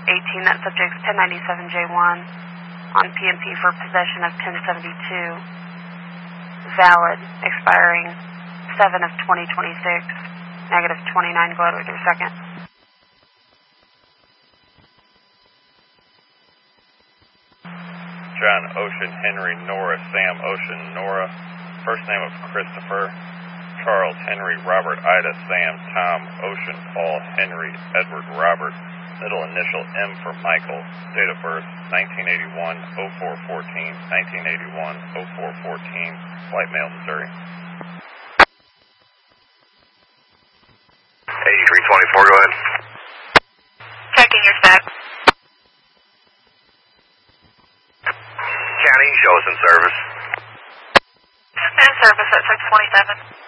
18, that subject's 1097J1 on PMP for possession of 1072. Valid, expiring 7 of 2026, negative 29, go ahead with your second. John Ocean, Henry, Nora, Sam Ocean, Nora, first name of Christopher, Charles, Henry, Robert, Ida, Sam, Tom, Ocean, Paul, Henry, Edward, Robert, middle initial M for Michael, date of birth 1981-04-14, 1981-04-14, White Male, Missouri. 8324, go ahead. Checking your stack. County, show us in service. In service at 627.